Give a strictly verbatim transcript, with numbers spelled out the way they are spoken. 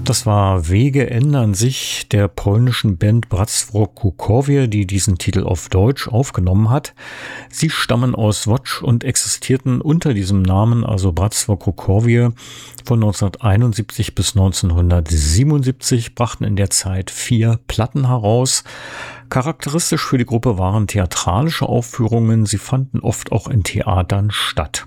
Das war Wege ändern sich der polnischen Band Bractwo Kukowie, die diesen Titel auf Deutsch aufgenommen hat. Sie stammen aus Łódź und existierten unter diesem Namen, also Bractwo Kukowie, von neunzehnhunderteinundsiebzig bis neunzehnhundertsiebenundsiebzig, brachten in der Zeit vier Platten heraus. Charakteristisch für die Gruppe waren theatralische Aufführungen. Sie fanden oft auch in Theatern statt.